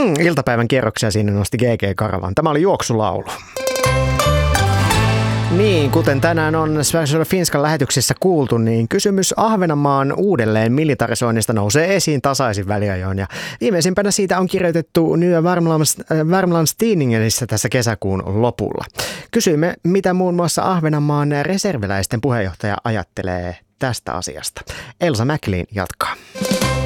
Iltapäivän kierroksia siinä nosti GG Karavan. Tämä oli juoksulaulu. Niin, kuten tänään on Sveriges Finskan lähetyksessä kuultu, niin kysymys Ahvenanmaan uudelleen militarisoinnista nousee esiin tasaisin väliajoin. Ja viimeisimpänä siitä on kirjoitettu Nya Värmlands Tidningissä tässä kesäkuun lopulla. Kysyimme, mitä muun muassa Ahvenanmaan reserviläisten puheenjohtaja ajattelee tästä asiasta. Elsa Mäklin jatkaa.